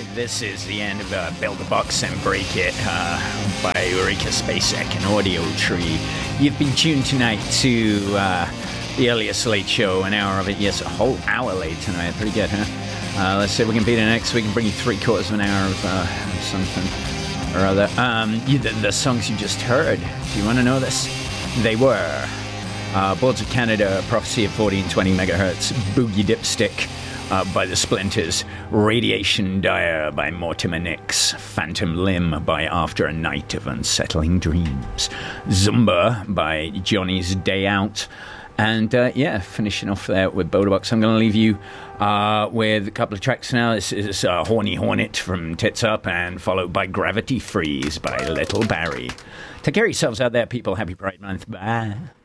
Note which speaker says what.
Speaker 1: This is the end of Build a Box and Break It by Eureka Spacek and Audio Tree. You've been tuned tonight to the earliest late show, an hour of it. Yes, a whole hour late tonight. Pretty good, huh? Let's see if we can beat it next week and bring you 3/4 of an hour of something or other. The songs you just heard, do you want to know this? They were Boards of Canada, Prophecy of 40 and 20 megahertz, Boogie Dipstick by The Splinters, Radiation Dire by Mortimer Nix, Phantom Limb by After a Night of Unsettling Dreams, Zumba by Johnny's Day Out, and finishing off there with Bodabox. I'm going to leave you with a couple of tracks now. This is Horny Hornet from Tits Up, and followed by Gravity Freeze by Little Barry. Take care of yourselves out there, people. Happy Pride Month. Bye.